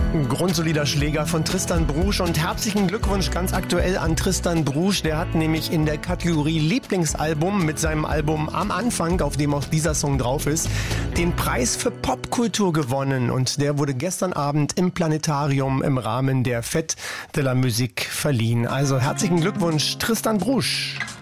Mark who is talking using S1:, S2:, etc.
S1: Ein grundsolider Schläger von Tristan Brusch und herzlichen Glückwunsch ganz aktuell an Tristan Brusch. Der hat nämlich in der Kategorie Lieblingsalbum mit seinem Album Am Anfang, auf dem auch dieser Song drauf ist, den Preis für Popkultur gewonnen. Und der wurde gestern Abend im Planetarium im Rahmen der Fête de la Musique verliehen. Also herzlichen Glückwunsch, Tristan Brusch.